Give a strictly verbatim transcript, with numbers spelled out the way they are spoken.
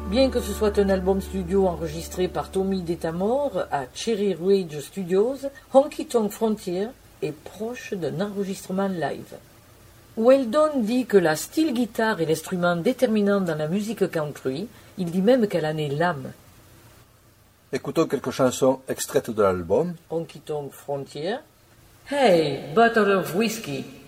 Bien que ce soit un album studio enregistré par Tommy Detamore à Cherry Ridge Studios, Honky Tonk Frontier est proche d'un enregistrement live. Weldon dit que la steel guitare est l'instrument déterminant dans la musique country, il dit même qu'elle en est l'âme. Écoutons quelques chansons extraites de l'album. Honky Tonk Frontier. Hey, Bottle of Whiskey.